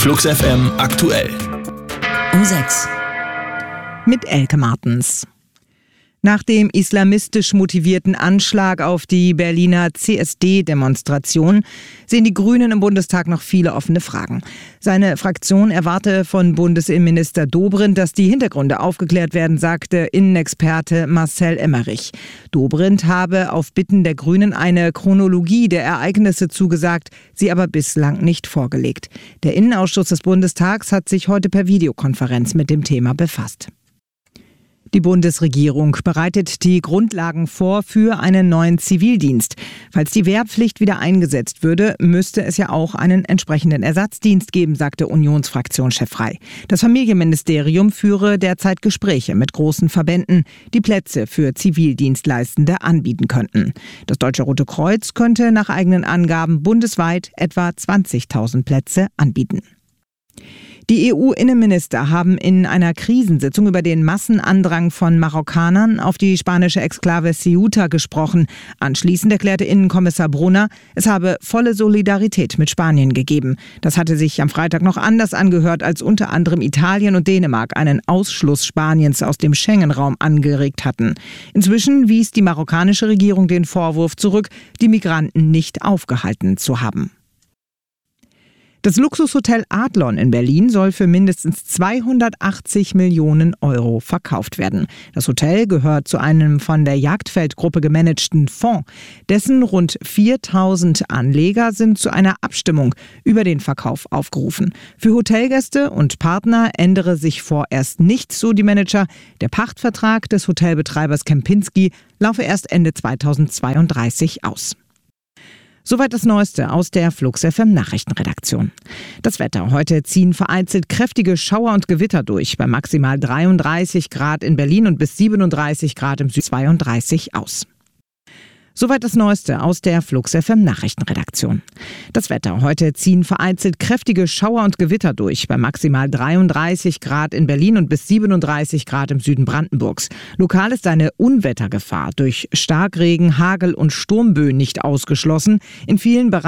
Flux FM aktuell. Um 6. Mit Elke Martens. Nach dem islamistisch motivierten Anschlag auf die Berliner CSD-Demonstration sehen die Grünen im Bundestag noch viele offene Fragen. Seine Fraktion erwarte von Bundesinnenminister Dobrindt, dass die Hintergründe aufgeklärt werden, sagte Innenexperte Marcel Emmerich. Dobrindt habe auf Bitten der Grünen eine Chronologie der Ereignisse zugesagt, sie aber bislang nicht vorgelegt. Der Innenausschuss des Bundestags hat sich heute per Videokonferenz mit dem Thema befasst. Die Bundesregierung bereitet die Grundlagen vor für einen neuen Zivildienst. Falls die Wehrpflicht wieder eingesetzt würde, müsste es ja auch einen entsprechenden Ersatzdienst geben, sagte Unionsfraktionschef Frey. Das Familienministerium führe derzeit Gespräche mit großen Verbänden, die Plätze für Zivildienstleistende anbieten könnten. Das Deutsche Rote Kreuz könnte nach eigenen Angaben bundesweit etwa 20.000 Plätze anbieten. Die EU-Innenminister haben in einer Krisensitzung über den Massenandrang von Marokkanern auf die spanische Exklave Ceuta gesprochen. Anschließend erklärte Innenkommissar Brunner, es habe volle Solidarität mit Spanien gegeben. Das hatte sich am Freitag noch anders angehört, als unter anderem Italien und Dänemark einen Ausschluss Spaniens aus dem Schengen-Raum angeregt hatten. Inzwischen wies die marokkanische Regierung den Vorwurf zurück, die Migranten nicht aufgehalten zu haben. Das Luxushotel Adlon in Berlin soll für mindestens 280 Millionen Euro verkauft werden. Das Hotel gehört zu einem von der Jagdfeld-Gruppe gemanagten Fonds. Dessen rund 4.000 Anleger sind zu einer Abstimmung über den Verkauf aufgerufen. Für Hotelgäste und Partner ändere sich vorerst nichts, so die Manager. Der Pachtvertrag des Hotelbetreibers Kempinski laufe erst Ende 2032 aus. Soweit das Neueste aus der Flux FM Nachrichtenredaktion. Das Wetter. Heute ziehen vereinzelt kräftige Schauer und Gewitter durch. Bei maximal 33 Grad in Berlin und bis 37 Grad im Süden 32 aus. Soweit das Neueste aus der Flux FM Nachrichtenredaktion. Das Wetter. Heute ziehen vereinzelt kräftige Schauer und Gewitter durch. Bei maximal 33 Grad in Berlin und bis 37 Grad im Süden Brandenburgs. Lokal ist eine Unwettergefahr durch Starkregen, Hagel und Sturmböen nicht ausgeschlossen. In vielen Bereichen